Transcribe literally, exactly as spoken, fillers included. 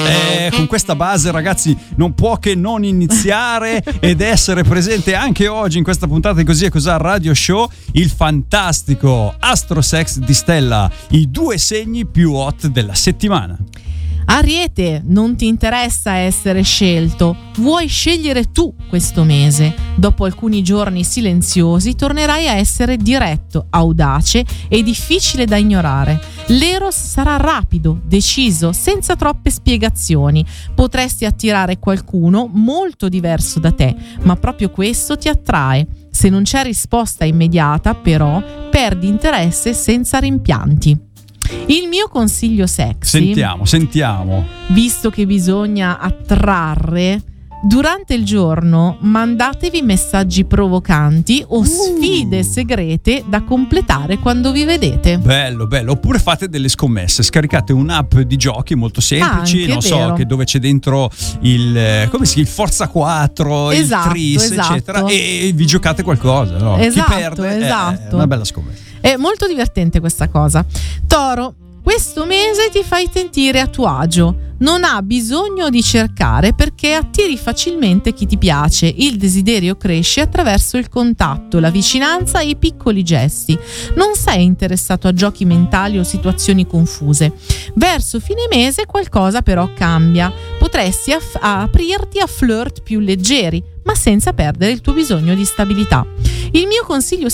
Eh, con questa base, ragazzi, non può che non iniziare ed essere presente anche oggi in questa puntata di Così e Cosà Radio Show il fantastico Astrosex di Stella, i due segni più hot della settimana. Ariete, non ti interessa essere scelto, vuoi scegliere tu questo mese. Dopo alcuni giorni silenziosi tornerai a essere diretto, audace e difficile da ignorare. L'Eros sarà rapido, deciso, senza troppe spiegazioni. Potresti attirare qualcuno molto diverso da te, ma proprio questo ti attrae. Se non c'è risposta immediata, però, perdi interesse senza rimpianti. Il mio consiglio sexy, Sentiamo, sentiamo. visto che bisogna attrarre, durante il giorno mandatevi messaggi provocanti o sfide Uh. segrete da completare quando vi vedete. Bello, bello. Oppure fate delle scommesse, scaricate un'app di giochi molto semplici, Anche, non so, vero. che dove c'è dentro il eh, come si chiama, il Forza quattro, Esatto, il Tris, esatto. eccetera, e vi giocate qualcosa, no? Esatto, Chi perde esatto. è una bella scommessa. È molto divertente questa cosa. Toro, questo mese ti fai sentire a tuo agio. Non ha bisogno di cercare perché attiri facilmente chi ti piace. Il desiderio cresce attraverso il contatto, la vicinanza e i piccoli gesti. Non sei interessato a giochi mentali o situazioni confuse. Verso fine mese qualcosa però cambia. Potresti aff- aprirti a flirt più leggeri, ma senza perdere il tuo bisogno di stabilità. Il mio consiglio